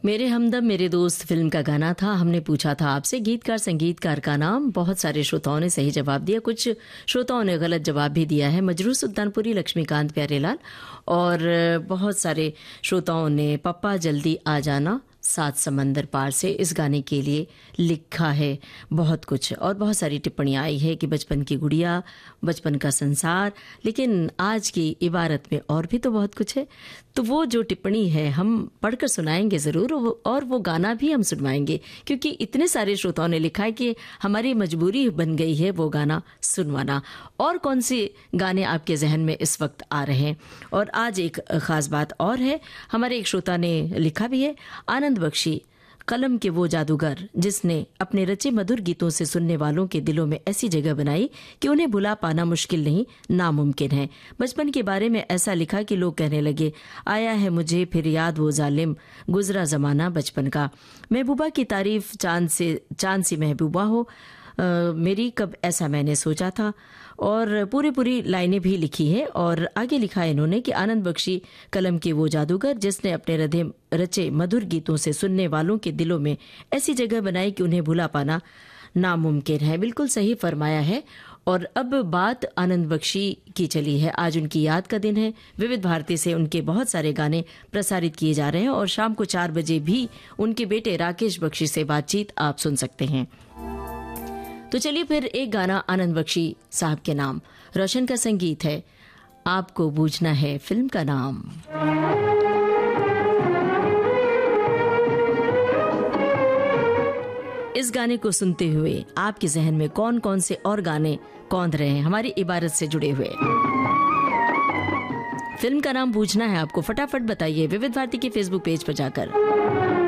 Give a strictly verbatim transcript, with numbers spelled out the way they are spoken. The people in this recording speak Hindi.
मेरे हमदम मेरे दोस्त फिल्म का गाना था। हमने पूछा था आपसे गीतकार संगीतकार का नाम। बहुत सारे श्रोताओं ने सही जवाब दिया, कुछ श्रोताओं ने गलत जवाब भी दिया है। मजरू सुल्तानपुरी, लक्ष्मीकांत प्यारेलाल और बहुत सारे श्रोताओं ने पप्पा जल्दी आ जाना सात समंदर पार से इस गाने के लिए लिखा है। बहुत कुछ और बहुत सारी टिप्पणियां आई है कि बचपन की गुड़िया, बचपन का संसार, लेकिन आज की इबारत में और भी तो बहुत कुछ है। तो वो जो टिप्पणी है हम पढ़कर सुनाएंगे ज़रूर, और वो गाना भी हम सुनवाएंगे क्योंकि इतने सारे श्रोताओं ने लिखा है कि हमारी मजबूरी बन गई है वो गाना सुनवाना। और कौन से गाने आपके जहन में इस वक्त आ रहे हैं? और आज एक ख़ास बात और है, हमारे एक श्रोता ने लिखा भी है, आनंद बख्शी कलम के वो जादूगर जिसने अपने रचे मधुर गीतों से सुनने वालों के दिलों में ऐसी जगह बनाई कि उन्हें भुला पाना मुश्किल नहीं, नामुमकिन है। बचपन के बारे में ऐसा लिखा कि लोग कहने लगे, आया है मुझे फिर याद वो जालिम गुजरा जमाना बचपन का। महबूबा की तारीफ चांद से चांद सी महबूबा हो आ, मेरी कब ऐसा मैंने सोचा था। और पूरी पूरी लाइनें भी लिखी है और आगे लिखा है इन्होंने कि आनंद बख्शी कलम के वो जादूगर जिसने अपने रधे रचे मधुर गीतों से सुनने वालों के दिलों में ऐसी जगह बनाई कि उन्हें भुला पाना नामुमकिन है। बिल्कुल सही फरमाया है। और अब बात आनंद बख्शी की चली है। आज उनकी याद का दिन है। विविध भारती से उनके बहुत सारे गाने प्रसारित किए जा रहे हैं और शाम को चार बजे भी उनके बेटे राकेश बख्शी से बातचीत आप सुन सकते हैं। तो चलिए फिर एक गाना आनंद बख्शी साहब के नाम। रोशन का संगीत है, आपको बूझना है फिल्म का नाम। इस गाने को सुनते हुए आपके जहन में कौन कौन से और गाने कौंध रहे हैं हमारी इबारत से जुड़े हुए? फिल्म का नाम बूझना है आपको, फटाफट बताइए विविध भारती के फेसबुक पेज पर जाकर।